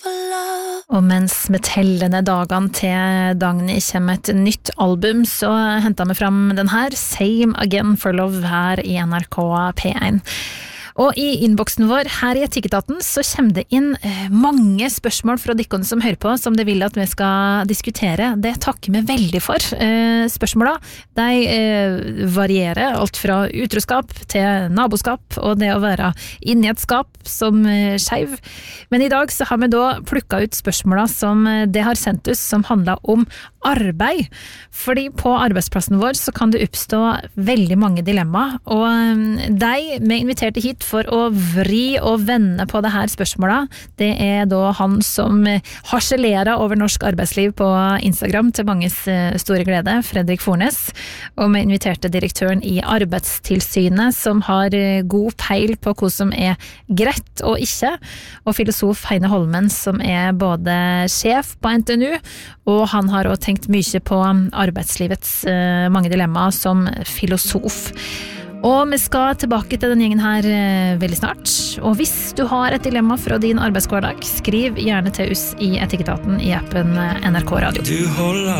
Og mens vi teller ned dagene til Dagny kommer et nytt album, så henter vi fram den her, Same Again for Love, her i NRK P1. Og i innboksen vår her i Etikketaten så kommer det inn mange spørsmål fra dykkerne som hører på, som de vil at vi skal diskutere. Det takker vi veldig for. Spørsmåla, de varierer alt fra utroskap til naboskap og det å være inne i et skap som skeiv. Men i dag så har vi da plukket ut spørsmåla som det har sendt oss, som handler om arbeid. Fordi på arbeidsplassen vår så kan det oppstå veldig mange dilemmaer, og de vi inviterte hit for å vri og vende på det her spørsmålet, det da han som harselerer over norsk arbeidsliv på Instagram til manges store glede, Fredrik Fornes, og vi inviterte direktøren i Arbeidstilsynet, som har god peil på hva som greit og ikke, og filosof Heine Holmen, som både sjef på NTNU, og han har også tenkt mye på arbeidslivets mange dilemmaer som filosof. Og vi skal tilbake til den gjengen her veldig snart. Og hvis du har et dilemma fra din arbeidshverdag, skriv gjerne til oss i Etikketaten i appen NRK Radio.